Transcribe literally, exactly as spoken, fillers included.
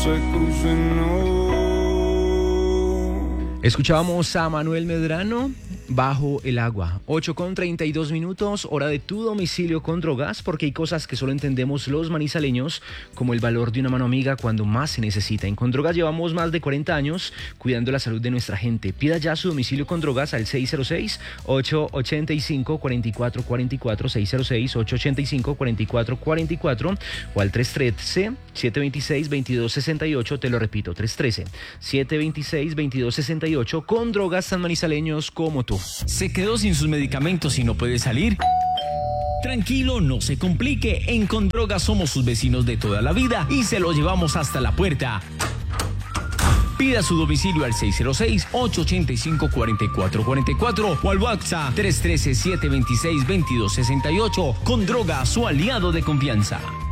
se crucen, no. Escuchábamos a Manuel Medrano, Bajo el agua. ocho con treinta y dos minutos, hora de tu domicilio con Drogas, porque hay cosas que solo entendemos los manizaleños, como el valor de una mano amiga cuando más se necesita. En Con Drogas llevamos más de cuarenta años cuidando la salud de nuestra gente. Pida ya su domicilio con Drogas al seis cero seis, ocho ocho cinco, cuatro cuatro cuatro cuatro, seis cero seis, ocho ocho cinco, cuatro cuatro cuatro cuatro o al tres uno tres, siete dos seis, dos dos seis ocho. Te lo repito, tres uno tres, siete dos seis, dos dos seis ocho. Con Drogas, tan manizaleños como tú. ¿Se quedó sin sus medicamentos y no puede salir? Tranquilo, no se complique. En Con Drogas somos sus vecinos de toda la vida y se lo llevamos hasta la puerta. Pida su domicilio al seis cero seis, ocho ocho cinco, cuatro cuatro cuatro cuatro o al WhatsApp tres uno tres, siete dos seis, dos dos seis ocho. Con Drogas, su aliado de confianza.